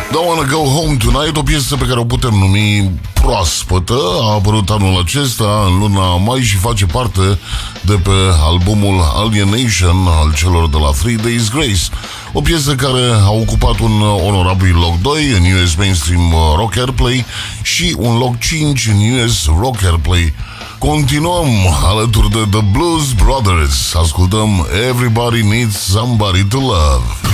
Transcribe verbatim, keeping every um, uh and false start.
Don't Wanna Go Home Tonight, o piesă pe care o putem numi proaspătă, a apărut anul acesta în luna mai și face parte de pe albumul Alienation al celor de la Three Days Grace. O piesă care a ocupat un onorabil loc doi în U S Mainstream Rock Airplay și un loc cinci în U S Rock Airplay. Continuăm alături de The Blues Brothers. Ascultăm Everybody Needs Somebody to Love.